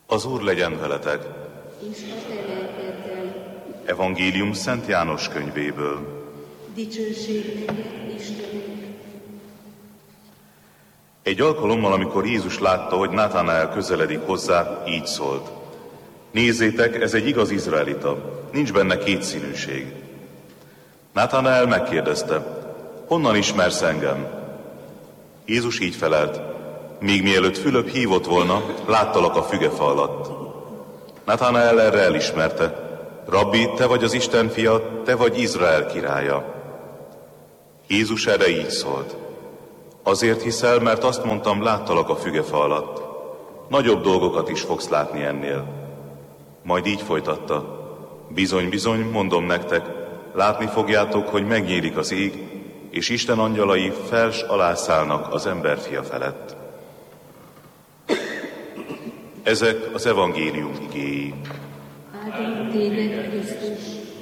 Az Úr legyen veletek! És a te lelkeddel. Evangélium Szent János könyvéből. Dicsőség neked, Istenünk! Egy alkalommal, amikor Jézus látta, hogy Nátanael közeledik hozzá, így szólt: Nézzétek, ez egy igaz izraelita, nincs benne kétszínűség. Nátanael megkérdezte: Honnan ismersz engem? Jézus így felelt: Még mielőtt Fülöp hívott volna, láttalak a fügefa alatt. Nátanael erre elismerte: Rabbi, te vagy az Isten fia, te vagy Izrael királya. Jézus erre így szólt: Azért hiszel, mert azt mondtam, láttalak a fügefa alatt. Nagyobb dolgokat is fogsz látni ennél. Majd így folytatta: Bizony, bizony, mondom nektek, látni fogjátok, hogy megnyílik az ég, és Isten angyalai fels alá szállnak az emberfia felett. Ezek az evangélium igéi. Áldunk téged, Krisztus!